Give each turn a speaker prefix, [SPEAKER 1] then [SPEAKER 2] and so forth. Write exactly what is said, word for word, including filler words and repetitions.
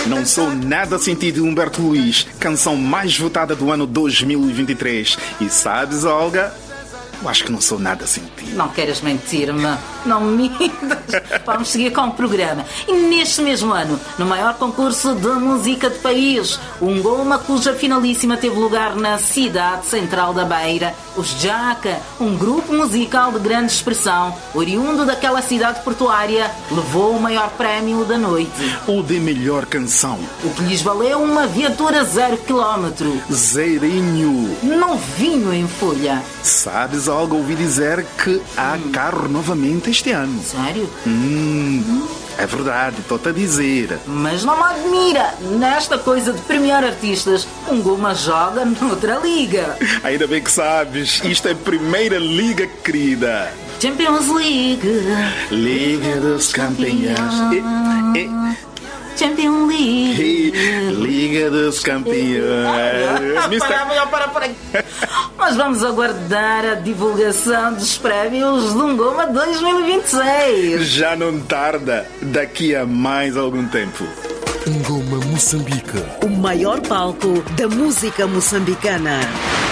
[SPEAKER 1] Não Sou Nada Sem Ti, de Humberto Luís, canção mais votada do ano dois mil e vinte e três. E sabes, Olga? Eu acho que não sou nada sem ti.
[SPEAKER 2] Não queiras mentir-me. Não mintas. Vamos seguir com o programa. E neste mesmo ano, no maior concurso de música do país, o Ngoma, cuja finalíssima teve lugar na cidade central da Beira, os Jaca, um grupo musical de grande expressão, oriundo daquela cidade portuária, levou o maior prémio da noite.
[SPEAKER 1] O de melhor canção.
[SPEAKER 2] O que lhes valeu uma viatura zero quilómetro.
[SPEAKER 1] Zerinho.
[SPEAKER 2] Novinho em folha.
[SPEAKER 1] Sabes, Olga, ouvi dizer que há hum. carro novamente este ano.
[SPEAKER 2] Sério?
[SPEAKER 1] Hum, hum. É verdade, estou-te a dizer.
[SPEAKER 2] Mas não me admira. Nesta coisa de premiar artistas, um Ngoma joga noutra liga.
[SPEAKER 1] Ainda bem que sabes. Isto é a primeira liga, querida.
[SPEAKER 2] Champions League.
[SPEAKER 1] Liga dos Campeões. E, e,
[SPEAKER 2] Champions League.
[SPEAKER 1] Liga dos Campeões.
[SPEAKER 2] Para, para, para, para. Mas vamos aguardar a divulgação dos prémios do Ngoma dois mil e vinte e seis.
[SPEAKER 1] Já não tarda, daqui a mais algum tempo.
[SPEAKER 3] Ngoma Moçambique,
[SPEAKER 4] o maior palco da música moçambicana.